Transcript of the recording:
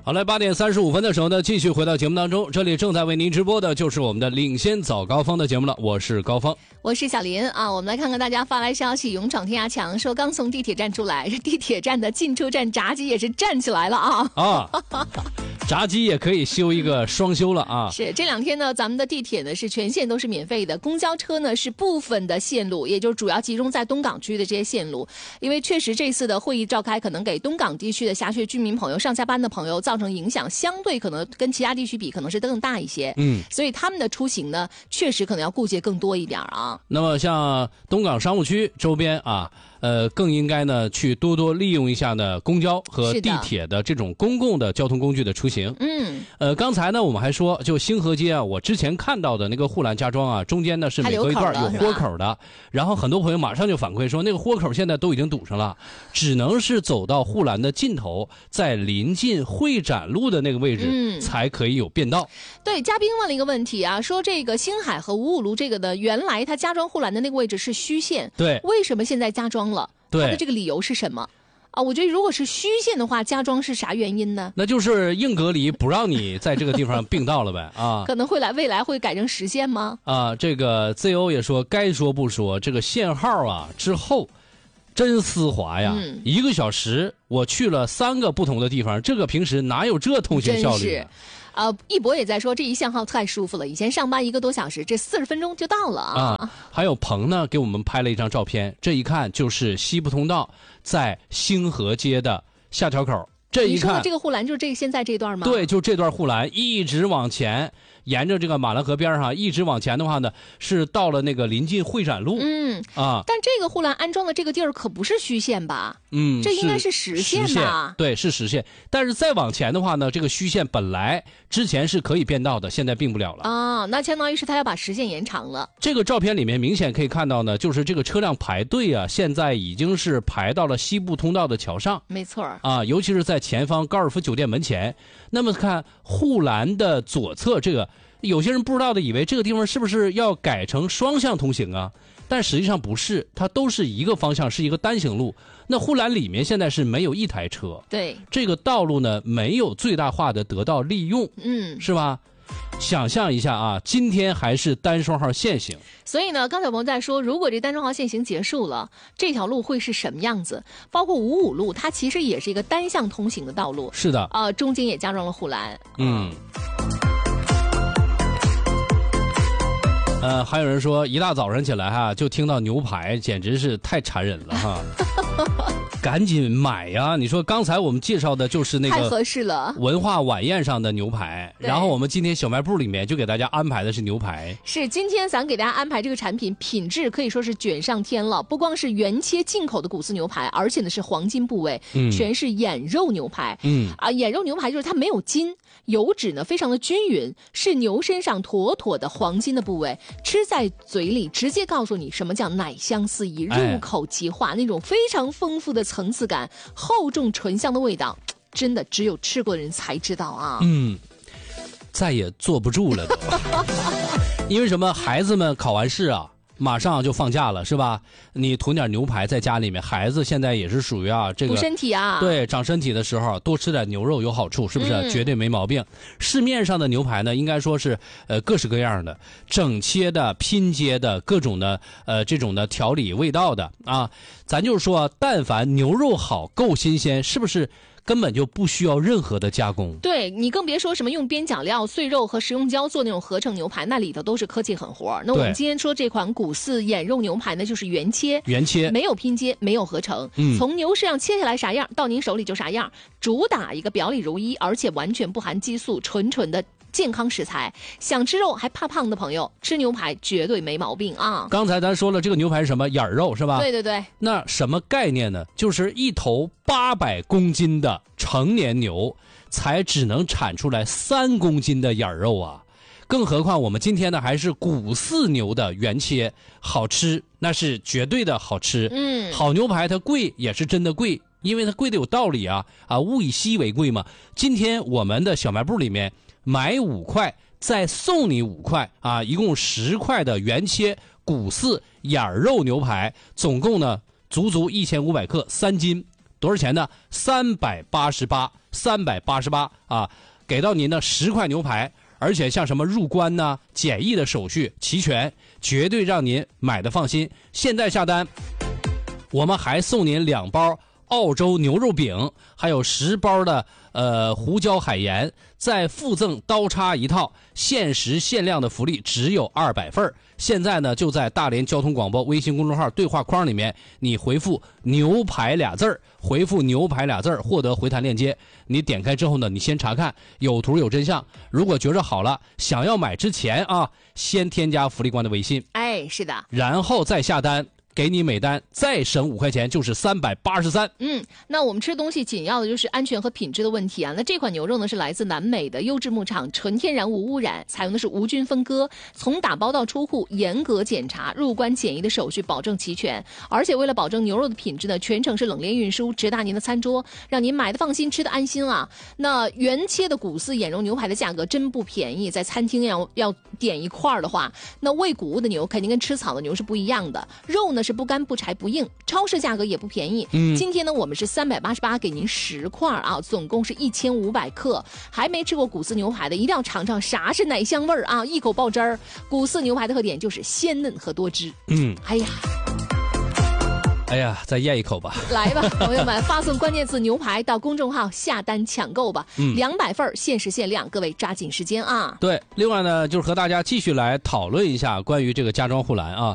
好嘞，8:35的时候呢，继续回到节目当中。这里正在为您直播的就是我们的领先早高峰的节目了，我是高峰， 我是小林啊。我们来看看大家发来消息，勇闯天涯墙说刚从地铁站出来，这地铁站的进出站闸机也是站起来了啊。 闸机也可以修一个双修了啊！ 是这2天呢，咱们的地铁呢是全线都是免费的，公交车呢是部分的线路，也就是主要集中在东港区的这些线路。因为确实这次的会议召开，可能给东港地区的辖区居民朋友、上下班的朋友造成影响，相对可能跟其他地区比，可能是更大一些。所以他们的出行呢，确实可能要顾忌更多一点啊。 那么像东港商务区周边啊。更应该呢去多多利用一下呢公交和地铁的这种公共的交通工具的出行。刚才呢我们还说，就星河街啊，我之前看到的那个护栏加装啊，中间呢是每隔一段有豁口的，然后很多朋友马上就反馈说，那个豁口现在都已经堵上了，只能是走到护栏的尽头，在临近会展路的那个位置才可以有变道。 对，嘉宾问了一个问题啊，说这个星海和五五路这个的原来它加装护栏的那个位置是虚线， 对， 为什么现在加装了？ 对， 它的这个理由是什么？我觉得如果是虚线的话，加装是啥原因呢？ 那就是硬隔离，不让你在这个地方并道了呗啊！ 可能会未来会改成实线吗？ 这个 ZO 也说，该说不说，这个限号啊之后真丝滑呀！1个小时我去了3个不同的地方，这个平时哪有这通行效率啊？ 一博也在说，这一限号太舒服了，以前上班1个多小时，这40分钟就到了啊！ 还有鹏呢，给我们拍了一张照片，这一看就是西部通道在星河街的下条口。这一看，你说的这个护栏就是现在这段吗？ 对，就这段护栏一直往前，沿着这个马兰河边上一直往前的话呢，是到了那个临近会展路。 但这个护栏安装的这个地儿可不是虚线吧？这应该是实线吧？ 对，是实线。但是再往前的话呢，这个虚线本来之前是可以变道的，现在并不了了。 那相当于是他要把实线延长了。 这个照片里面明显可以看到呢，就是这个车辆排队啊，现在已经是排到了西部通道的桥上。 没错尤其是在前方高尔夫酒店门前。那么看护栏的左侧，这个有些人不知道的以为这个地方是不是要改成双向通行啊？但实际上不是，它都是一个方向，是一个单行路。那护栏里面现在是没有一台车， 对， 这个道路呢没有最大化的得到利用，是吧？想象一下啊，今天还是单双号限行， 所以呢，刚才我们在说，如果这单双号限行结束了，这条路会是什么样子？包括五五路，它其实也是一个单向通行的道路， 是的， 中间也加装了护栏， 还有人说一大早上起来就听到牛排，简直是太残忍了哈。赶紧买呀！你说刚才我们介绍的就是那个太合适了， 文化晚宴上的牛排，然后我们今天小卖部里面就给大家安排的是牛排。 是，今天咱给大家安排这个产品，品质可以说是卷上天了。不光是原切进口的谷饲牛排，而且呢是黄金部位，全是眼肉牛排。眼肉牛排就是它没有筋，油脂呢非常的均匀，是牛身上妥妥的黄金的部位，吃在嘴里直接告诉你什么叫奶香四溢，入口即化，那种非常丰富的层次感，厚重醇香的味道，真的只有吃过的人才知道啊。 再也坐不住了都。因为什么？孩子们考完试啊，马上就放假了，是吧？你囤点牛排在家里面，孩子现在也是属于这个补身体啊， 对，长身体的时候多吃点牛肉有好处，是不是？绝对没毛病。市面上的牛排呢，应该说是各式各样的，整切的、拼接的，各种的这种的调理味道的啊。咱就是说，但凡牛肉好、够新鲜，是不是根本就不需要任何的加工？ 对，你更别说什么用边角料、碎肉和食用胶做那种合成牛排，那里头都是科技狠活。那我们今天说这款谷饲眼肉牛排呢，就是原切，没有拼接，没有合成，从牛身上切下来啥样，到您手里就啥样，主打一个表里如一，而且完全不含激素，纯的健康食材。想吃肉还怕胖的朋友，吃牛排绝对没毛病啊。 刚才咱说了，这个牛排是什么？眼肉是吧？ 对对对。 那什么概念呢？就是一头800公斤的成年牛才只能产出来3公斤的眼肉啊。更何况我们今天呢还是谷饲牛的原切，好吃那是绝对的好吃。好牛排它贵也是真的贵，因为它贵的有道理啊，物以稀为贵嘛。今天我们的小卖部里面买5块再送你5块啊，一共10块的原切谷饲眼肉牛排，总共呢足足1500克，3斤。 多少钱呢？388啊，给到您的10块牛排，而且像什么入关呢、检疫的手续齐全，绝对让您买的放心。现在下单，我们还送您2包澳洲牛肉饼，还有10包的胡椒海盐，再附赠刀叉1套，限时限量的福利只有200份。现在呢，就在大连交通广播微信公众号对话框里面，你回复牛排2字，回复牛排2字，获得回弹链接。你点开之后呢，你先查看，有图有真相。如果觉着好了，想要买之前啊，先添加福利官的微信， 哎，是的， 然后再下单，给你每单再省5块钱，就是383。 那我们吃东西紧要的就是安全和品质的问题啊。那这款牛肉呢是来自南美的优质牧场，纯天然无污染，采用的是无菌分割，从打包到出库严格检查，入关检疫的手续保证齐全。而且为了保证牛肉的品质呢，全程是冷链运输，直达您的餐桌，让您买的放心，吃的安心啊。那原切的谷饲眼肉牛排的价格真不便宜，在餐厅要点一块的话，那喂谷物的牛肯定跟吃草的牛是不一样的，肉呢是不干不柴不硬，超市价格也不便宜。今天呢我们是388给您10块啊，总共是1500克。还没吃过谷饲牛排的一定要尝尝啥是奶香味儿啊，一口爆汁儿。谷饲牛排的特点就是鲜嫩和多汁。 哎呀，再咽一口吧。 来吧，朋友们，发送关键字牛排到公众号下单抢购吧。200份限时限量，各位抓紧时间啊。 对，另外呢，就是和大家继续来讨论一下关于这个家装护栏啊。